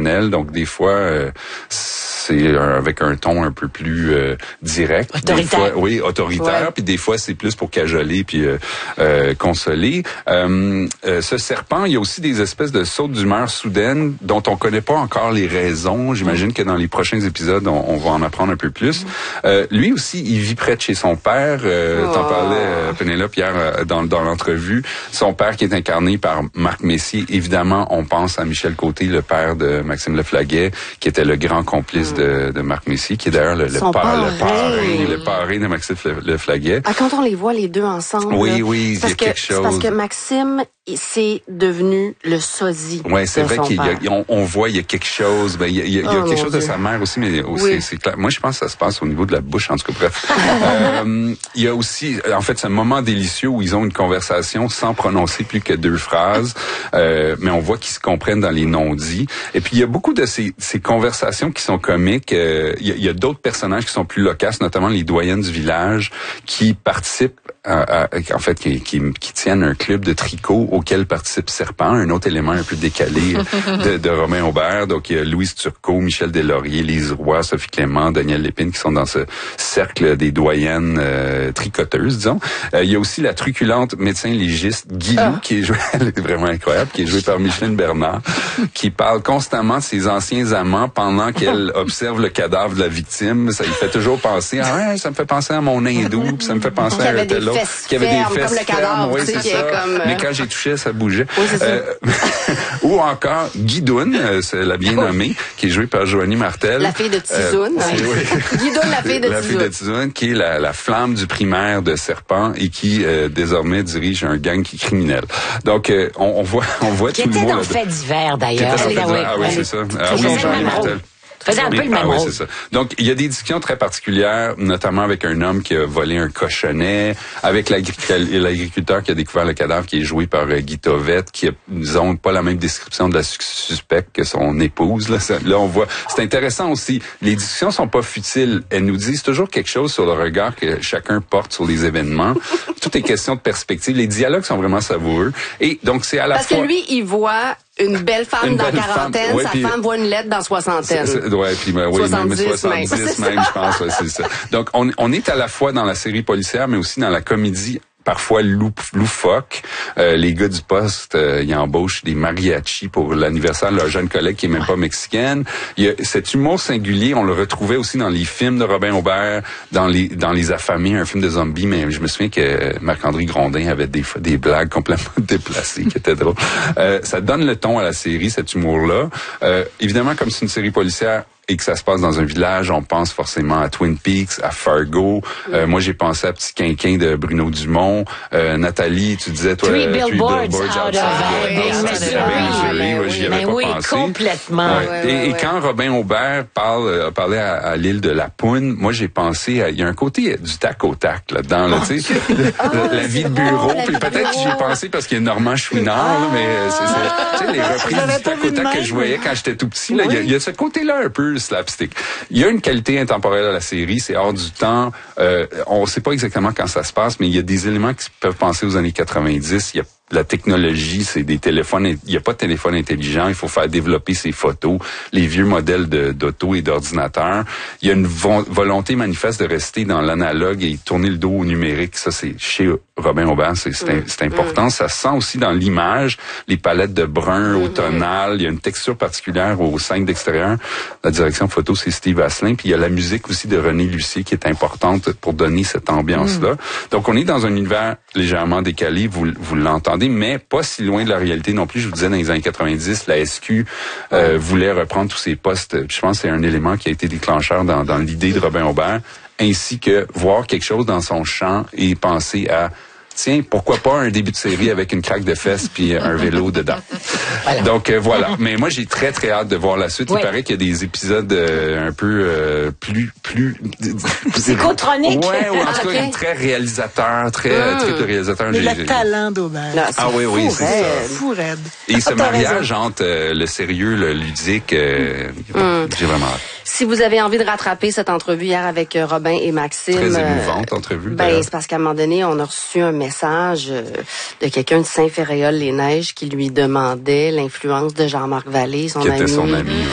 émotionnel. Donc, des fois, c'est avec un ton un peu plus direct. Autoritaire. Des fois, oui, autoritaire. Puis des fois, c'est plus pour cajoler puis consoler. Ce serpent, il y a aussi des espèces de sautes d'humeur soudaines dont on connaît pas encore les raisons. J'imagine que dans les prochains épisodes, on va en apprendre un peu plus. Lui aussi, il vit près de chez son père. T'en parlais, Pénélope, hier dans l'entrevue. Son père qui est incarné par Marc Messier. Évidemment, on pense à Michel Côté, le père de Maxime Leflaguet, qui était le grand complice de Marc Messier, qui est d'ailleurs le parrain de Maxime Leflaguet. Ah, quand on les voit les deux ensemble. Oui, là, oui, il y a quelque chose. C'est parce que Maxime, c'est devenu le sosie. Ouais, c'est de vrai son père. on voit il y a quelque chose. Ben il y a quelque chose de sa mère aussi, mais aussi Oui. c'est clair. Moi, je pense que ça se passe au niveau de la bouche, en tout cas. Bref, il y a aussi, en fait, ce moment délicieux où ils ont une conversation sans prononcer plus que 2 phrases, mais on voit qu'ils se comprennent dans les non-dits. Et puis il y a beaucoup de ces conversations qui sont comiques. Il y a d'autres personnages qui sont plus locasses, notamment les doyennes du village, qui participent en fait, qui tiennent un club de tricot auquel participe Serpent, un autre élément un peu décalé de Romain Aubert. Donc, il y a Louise Turcot, Michel Deslauriers, Lise Roy, Sophie Clément, Daniel Lépine qui sont dans ce cercle des doyennes tricoteuses, disons. Il y a aussi la truculente médecin légiste Guilou, qui est jouée, elle est vraiment incroyable, qui est jouée par Micheline Bernard, qui parle constamment de ses anciens amants pendant qu'elle observe le cadavre de la victime. Ça lui fait toujours penser, ça me fait penser à mon hindou, puis ça me fait penser à un tel autre. Qui avait des fesses comme le cadavre, oui, c'est ça. Mais quand j'ai touché, ça bougeait. Oui, c'est ça. Ou encore Guidoune, c'est la bien nommée, qui est jouée par Joanie Martel. La fille de Tizoun. Guidoune, la fille de Tizoun. La fille de Tizoun, qui est la flamme du primaire de Serpent et qui désormais dirige un gang qui est criminel. Donc on voit qui tout le monde. Qui était dans Fait divers d'ailleurs. Ah oui, c'est ça. Ah oui, Joanie Martel. Faisait un peu le même rôle. C'est ça. Donc, il y a des discussions très particulières, notamment avec un homme qui a volé un cochonnet, avec l'agriculteur qui a découvert le cadavre, qui est joué par Guy Tovette, qui a, disons, pas la même description de la suspecte que son épouse. Là, on voit. C'est intéressant aussi. Les discussions sont pas futiles. Elles nous disent toujours quelque chose sur le regard que chacun porte sur les événements. Tout est question de perspective. Les dialogues sont vraiment savoureux. Et donc, c'est à la fois... Parce que lui, il voit une belle femme dans la quarantaine, sa femme voit une lettre dans soixantaine. Ouais, puis oui, 70 même je pense, c'est ça. Donc on est à la fois dans la série policière mais aussi dans la comédie parfois loufoque. Les gars du poste, ils embauchent des mariachis pour l'anniversaire de leur jeune collègue qui est même pas mexicaine. Il y a cet humour singulier, on le retrouvait aussi dans les films de Robin Aubert, dans les Affamés, un film de zombies, mais je me souviens que Marc-André Grondin avait des blagues complètement déplacées qui étaient drôles. Ça donne le ton à la série, cet humour-là. Évidemment, comme c'est une série policière, et que ça se passe dans un village, on pense forcément à Twin Peaks, à Fargo. Moi, j'ai pensé à Petit Quinquin de Bruno Dumont. Nathalie, tu disais, toi... Three Billboards Out of Missouri. J'y avais pas pensé. Complètement. Et quand Robin Aubert parlait à l'île de la Poune, moi, j'ai pensé il y a un côté du tac au tac là-dedans, là, tu sais. La vie de bureau. Puis peut-être que j'y ai pensé parce qu'il y a Normand Chouinard, là, mais c'est les reprises du tac au tac que je voyais quand j'étais tout petit, là. Il y a ce côté-là un peu slapstick. Il y a une qualité intemporelle à la série, c'est hors du temps. On sait pas exactement quand ça se passe, mais il y a des éléments qui peuvent penser aux années 90. Il y a la technologie, c'est des téléphones, il n'y a pas de téléphone intelligent, il faut faire développer ses photos, les vieux modèles d'auto et d'ordinateur. Il y a une volonté manifeste de rester dans l'analogue et tourner le dos au numérique. Ça, c'est chez Robin Aubert, c'est important. Ça se sent aussi dans l'image, les palettes de brun au tonal. Il y a une texture particulière aux scènes d'extérieur. La direction photo, c'est Steve Asselin. Puis il y a la musique aussi de René Lucier qui est importante pour donner cette ambiance-là. Donc, on est dans un univers légèrement décalé, vous l'entendez, mais pas si loin de la réalité non plus. Je vous disais, dans les années 90, la SQ voulait reprendre tous ses postes. Je pense que c'est un élément qui a été déclencheur dans l'idée de Robin Aubert, ainsi que voir quelque chose dans son champ et penser à tiens, pourquoi pas un début de série avec une craque de fesses puis un vélo dedans. Voilà. Donc voilà. Mais moi j'ai très très hâte de voir la suite. Oui. Il paraît qu'il y a des épisodes un peu plus psychotroniques. Ouais, ou en tout cas très réalisateur, très de réalisateur. Mais le talent d'Aubert. Ah oui, c'est ça. Fou raide. Et ce mariage entre le sérieux, le ludique, j'ai vraiment hâte. Si vous avez envie de rattraper cette entrevue hier avec Robin et Maxime... Très émouvante entrevue. C'est parce qu'à un moment donné, on a reçu un message de quelqu'un de Saint-Ferréol-les-Neiges qui lui demandait l'influence de Jean-Marc Vallée, son ami. Qui était son ami.